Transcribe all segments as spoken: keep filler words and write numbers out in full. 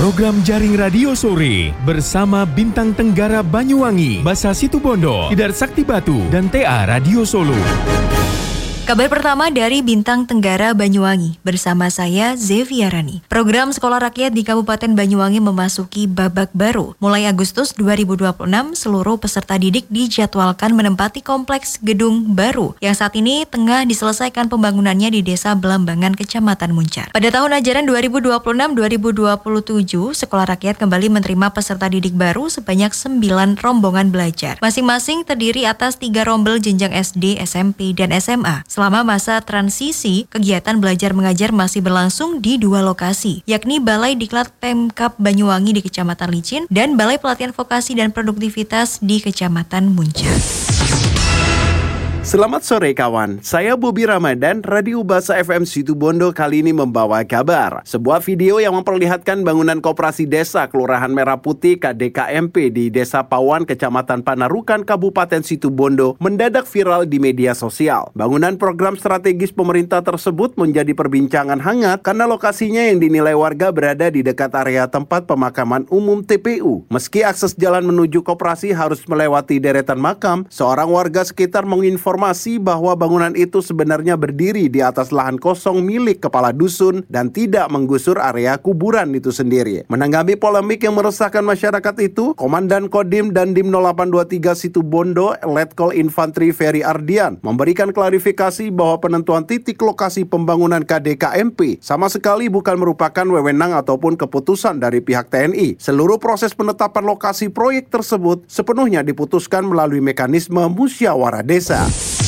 Program Jaring Radio Sore bersama Bintang Tenggara Banyuwangi, Basa Situbondo, Tidar Sakti Batu, dan T A Radio Solo. Kabar pertama dari Bintang Tenggara Banyuwangi bersama saya Zeviarani. Program Sekolah Rakyat di Kabupaten Banyuwangi memasuki babak baru. Mulai Agustus dua ribu dua puluh enam, seluruh peserta didik dijadwalkan menempati kompleks gedung baru yang saat ini tengah diselesaikan pembangunannya di Desa Belambangan, Kecamatan Muncar. Pada tahun ajaran dua ribu dua puluh enam dua ribu dua puluh tujuh, Sekolah Rakyat kembali menerima peserta didik baru sebanyak sembilan rombongan belajar. Masing-masing terdiri atas tiga rombel jenjang S D, S M P, dan S M A. Selama masa transisi, kegiatan belajar mengajar masih berlangsung di dua lokasi, yakni Balai Diklat Pemkab Banyuwangi di Kecamatan Licin dan Balai Pelatihan Vokasi dan Produktivitas di Kecamatan Muncar. Selamat sore kawan, saya Bobi Ramadan, Radio Basa F M Situbondo kali ini membawa kabar. Sebuah video yang memperlihatkan bangunan koperasi desa Kelurahan Merah Putih K D K M P di Desa Pawan, Kecamatan Panarukan, Kabupaten Situbondo mendadak viral di media sosial. Bangunan program strategis pemerintah tersebut menjadi perbincangan hangat karena lokasinya yang dinilai warga berada di dekat area tempat pemakaman umum T P U. Meski akses jalan menuju koperasi harus melewati deretan makam, seorang warga sekitar menginformasikan informasi bahwa bangunan itu sebenarnya berdiri di atas lahan kosong milik kepala dusun dan tidak menggusur area kuburan itu sendiri. Menanggapi polemik yang meresahkan masyarakat itu, Komandan Kodim Dandim nol delapan dua tiga Situbondo, Letkol Infantri Ferry Ardian, memberikan klarifikasi bahwa penentuan titik lokasi pembangunan K D K M P sama sekali bukan merupakan wewenang ataupun keputusan dari pihak T N I. Seluruh proses penetapan lokasi proyek tersebut sepenuhnya diputuskan melalui mekanisme musyawarah desa.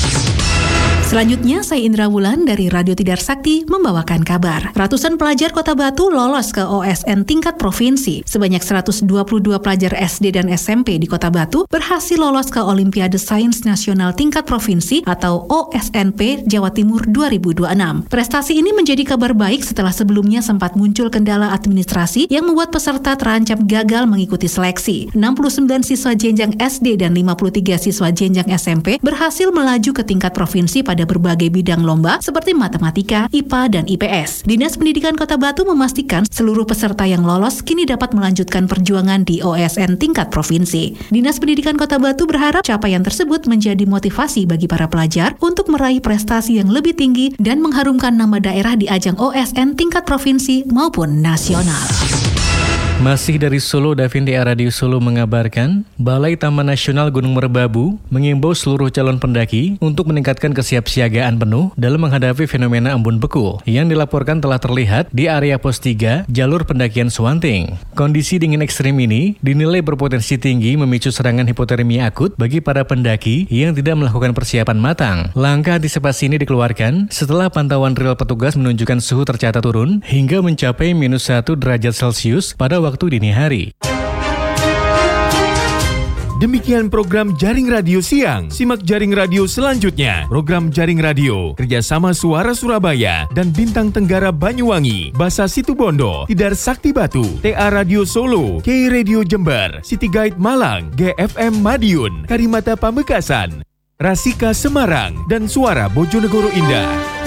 Selanjutnya, saya Indra Wulan dari Radio Tidar Sakti membawakan kabar. Ratusan pelajar Kota Batu lolos ke O S N tingkat provinsi. Sebanyak seratus dua puluh dua pelajar S D dan S M P di Kota Batu berhasil lolos ke Olimpiade Sains Nasional tingkat provinsi atau O S N P Jawa Timur dua ribu dua puluh enam. Prestasi ini menjadi kabar baik setelah sebelumnya sempat muncul kendala administrasi yang membuat peserta terancam gagal mengikuti seleksi. enam puluh sembilan siswa jenjang S D dan lima puluh tiga siswa jenjang S M P berhasil melaju ke tingkat provinsi pada Ada berbagai bidang lomba seperti matematika, I P A, dan I P S. Dinas Pendidikan Kota Batu memastikan seluruh peserta yang lolos kini dapat melanjutkan perjuangan di O S N tingkat provinsi. Dinas Pendidikan Kota Batu berharap capaian tersebut menjadi motivasi bagi para pelajar untuk meraih prestasi yang lebih tinggi dan mengharumkan nama daerah di ajang O S N tingkat provinsi maupun nasional. Masih dari Solo, Davin T A Radio Solo mengabarkan, Balai Taman Nasional Gunung Merbabu mengimbau seluruh calon pendaki untuk meningkatkan kesiapsiagaan penuh dalam menghadapi fenomena embun beku yang dilaporkan telah terlihat di area pos tiga jalur pendakian Suwanting. Kondisi dingin ekstrim ini dinilai berpotensi tinggi memicu serangan hipotermia akut bagi para pendaki yang tidak melakukan persiapan matang. Langkah antisipasi ini dikeluarkan setelah pantauan real petugas menunjukkan suhu tercatat turun hingga mencapai minus satu derajat Celcius pada waktu dini hari. Demikian program Jaring Radio Siang. Simak Jaring Radio selanjutnya. Program Jaring Radio kerjasama Suara Surabaya dan Bintang Tenggara Banyuwangi, Basa Situbondo, Tidar Sakti Batu, T A Radio Solo, K Radio Jember, City Guide Malang, G F M Madiun, Karimata Pamekasan, Rasika Semarang, dan Suara Bojonegoro Indah.